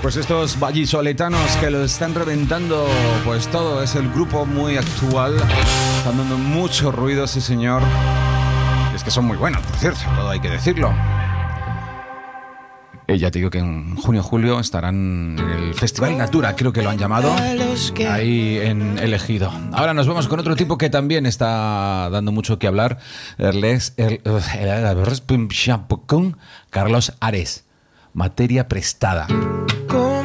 Pues estos vallisoletanos que lo están reventando, pues todo, es el grupo muy actual, están dando mucho ruido, sí señor. Y es que son muy buenos, por cierto, todo hay que decirlo. Ya te digo que en junio o julio estarán en el Festival Natura, creo que lo han llamado, ahí en El Ejido. Ahora nos vamos con otro tipo que también está dando mucho que hablar, Carlos Ares, Materia Prestada.